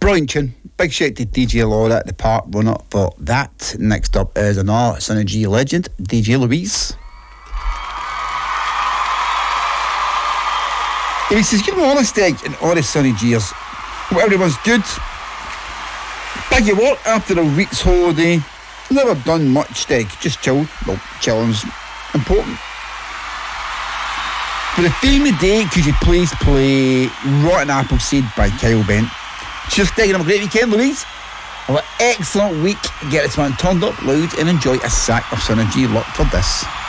Brilliant tune. Big shout to DJ Laura at the park runner for that. Next up is another Sonny G legend, DJ Louise. He says, you know, honestly, in all the Sonny G's, everyone's good. Big work after a week's holiday. Never done much, just chilled. Well, chilling's important. For the theme of the day, could you please play Rotten Appleseed by Kyle Bent? Just taking have a great weekend, Louise. Have an excellent week. Get this man turned up loud and enjoy a sack of Sonny G. Luck for this.